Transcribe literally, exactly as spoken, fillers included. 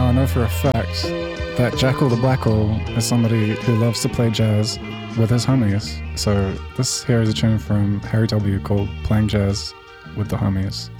I know for a fact that Jackal the Blackal is somebody who loves to play jazz with his homies. So this here is a tune from Harry W. called Playing Jazz with the Homies.